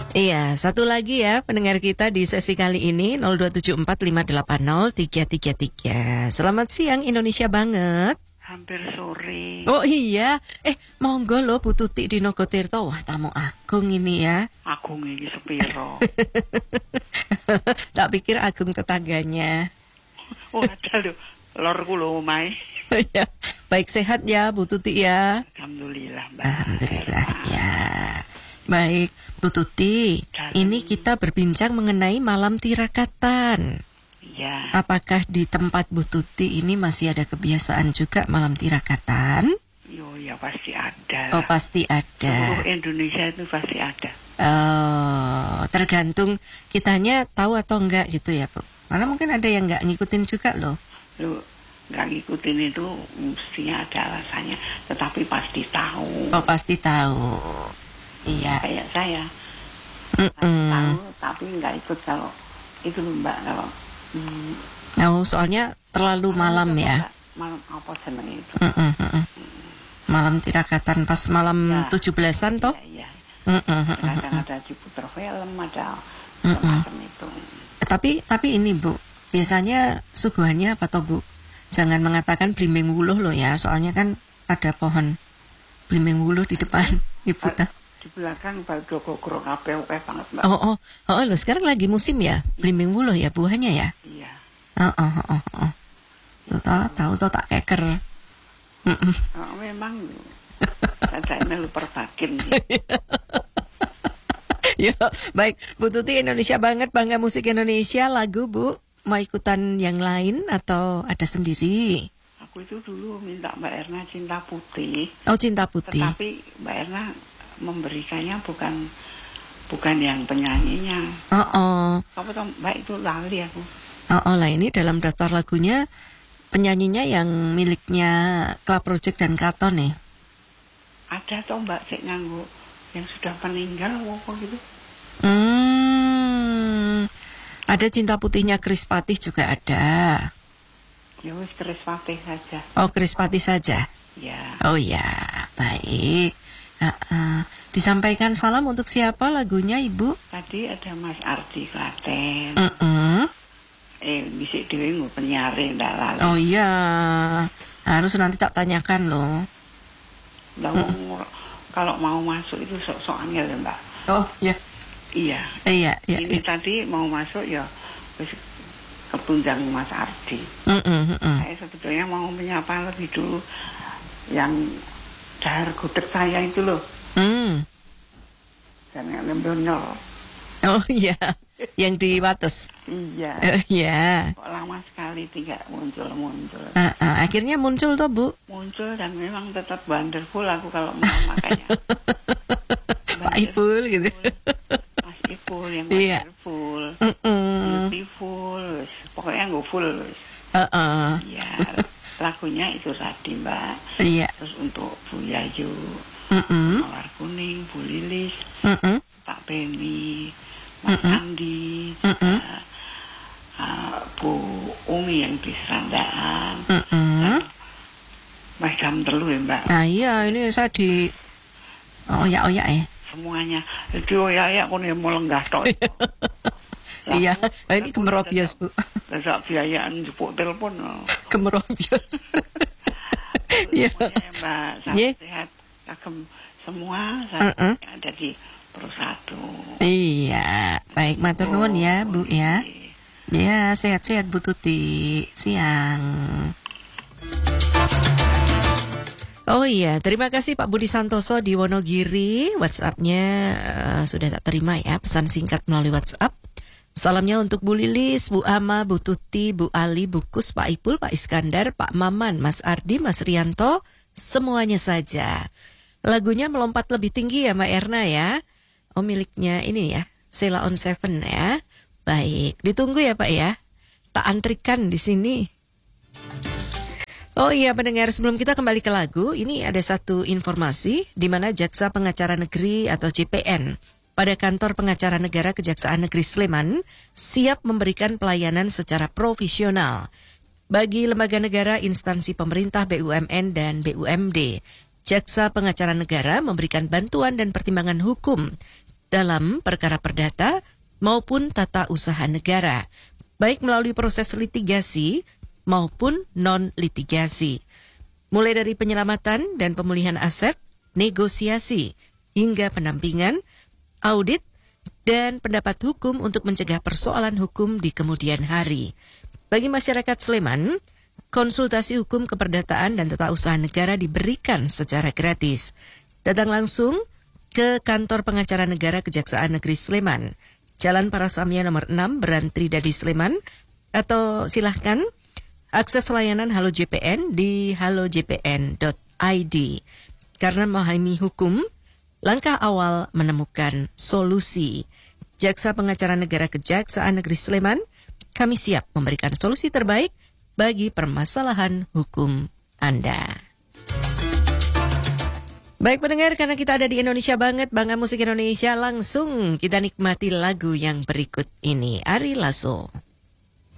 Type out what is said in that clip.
Iya, satu lagi ya pendengar kita di sesi kali ini 02745803333. Selamat siang Indonesia banget. Hampir sore. Oh iya, monggo lo Bu Tuti di Nogotirto. Wah, tamu agung ini ya. Agung ini sepiro. Tak pikir agung tetangganya. Oh ada lho, lorku lho omahe. Ya, baik sehat ya Bu Tuti ya. Alhamdulillah Mbak. Alhamdulillah ya. Baik Bu Tuti, ini kita berbincang mengenai malam tirakatan. Ya. Apakah di tempat Bu Tuti ini masih ada kebiasaan juga malam tirakatan? Yo ya pasti ada. Oh pasti ada. Seluruh Indonesia itu pasti ada. Oh, tergantung kitanya tahu atau enggak gitu ya Bu. Karena mungkin ada yang enggak ngikutin juga loh. Lo nggak ngikutin itu mestinya ada alasannya, tetapi pasti tahu. Oh pasti tahu. Iya. Kayak saya. Tahu tapi nggak ikut kalau itu lho Mbak kalau. Oh, soalnya terlalu malam ya. Malam apa seneng itu? Malam tirakatan pas malam Ya. 17-an toh? Iya. Kadang ada di puter film, ada macam itu. Tapi ini Bu, biasanya suguhannya apa toh Bu? Jangan mengatakan blimbing wuluh loh ya, soalnya kan ada pohon blimbing wuluh di depan Ibu ta. Di belakang baru gogoro kabeh banget Mbak. Oh loh, sekarang lagi musim ya, blimbing wuluh ya buahnya ya. Iya. Tahu tak keker. Oh, memang saya melu perbakin. Ya, baik. Bu Tuti Indonesia banget, bangga musik Indonesia. Lagu Bu, mau ikutan yang lain atau ada sendiri? Aku itu dulu minta Mbak Erna Cinta Putih. Oh, Cinta Putih. Tetapi Mbak Erna memberikannya bukan yang penyanyinya. Kamu tahu Mbak itu lali aku. Lah ini dalam daftar lagunya penyanyinya yang miliknya Club Project dan Katon nih. Ada toh Mbak sik nganggo yang sudah meninggal apa gitu. Ada Cinta Putihnya Kris Patih juga ada. Ya wis Kris Patih saja. Oh, Kris Patih saja. Ya. Oh ya, baik. Disampaikan salam untuk siapa lagunya Ibu? Tadi ada Mas Ardi Klaten. Bisik dhewe nggo penyiare ndak lali. Oh iya. Harus nanti tak tanyakan loh. Kalau mau masuk itu sok-sokan ya Mbak. Oh iya. Iya. Ini tadi mau masuk ya wis ketunjang Mas Ardi. Saya sebetulnya mau menyapa lebih dulu yang dahar gudeg saya itu loh. Jangan lembonol. Oh iya. Yang di Wates. Iya. Iya. Kok lama sekali tidak muncul. Akhirnya muncul toh Bu? Muncul dan memang tetap wonderful aku kalau mau makanya. Pak Ipul gitu. Mas Ipul yang wonderful. Beautiful. Pokoknya nggak full. Iya. Lagunya itu tadi Mbak. Iya. Terus untuk Bu Yayu, Mawar Kuning, Bu Lilis, Pak Beni, Mas Andi, juga Bu Umi yang di Serandaan, Mas Dam Telu ya Mbak. Nah iya ini saya di oyak semuanya di oyak aku nih mau lenggah tok. Iya, ini kemerobios Bu. Besok biayaan jupuk telepon. Kemerobios. Iya Mbak, sehat kagem semua ada di Persatu. Iya, baik matur nuwun ya Bu ya. Ya, sehat-sehat Bu Tuti. Siang. Oh iya, terima kasih Pak Budi Santoso di Wonogiri. WhatsApp-nya sudah tak terima ya, pesan singkat melalui WhatsApp. Salamnya untuk Bu Lilis, Bu Ama, Bu Tuti, Bu Ali, Bu Kus, Pak Ipul, Pak Iskandar, Pak Maman, Mas Ardi, Mas Rianto, semuanya saja. Lagunya melompat lebih tinggi ya Mbak Erna ya. Oh miliknya ini ya, Sheila on Seven ya. Baik, ditunggu ya Pak ya. Tak antrikan di sini. Oh iya pendengar, sebelum kita kembali ke lagu, ini ada satu informasi di mana Jaksa Pengacara Negeri atau JPN pada Kantor Pengacara Negara Kejaksaan Negeri Sleman siap memberikan pelayanan secara profesional bagi lembaga negara, instansi pemerintah, BUMN dan BUMD. Jaksa Pengacara Negara memberikan bantuan dan pertimbangan hukum dalam perkara perdata maupun tata usaha negara, baik melalui proses litigasi maupun non-litigasi. Mulai dari penyelamatan dan pemulihan aset, negosiasi, hingga pendampingan, audit, dan pendapat hukum untuk mencegah persoalan hukum di kemudian hari. Bagi masyarakat Sleman, konsultasi hukum keperdataan dan tata usaha negara diberikan secara gratis. Datang langsung ke kantor pengacara negara Kejaksaan Negeri Sleman, Jalan Parasamya nomor 6, Berantri Dadi Sleman, atau silahkan akses layanan Halo JPN di halojpn.id. Karena memahami hukum, langkah awal menemukan solusi. Jaksa Pengacara Negara Kejaksaan Negeri Sleman, kami siap memberikan solusi terbaik bagi permasalahan hukum Anda. Baik pendengar, karena kita ada di Indonesia banget, bangga musik Indonesia, langsung kita nikmati lagu yang berikut ini. Ari Lasso.